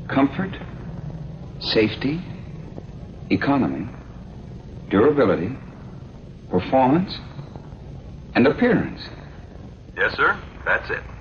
comfort, safety, economy, durability, performance, and appearance. Yes, sir. That's it.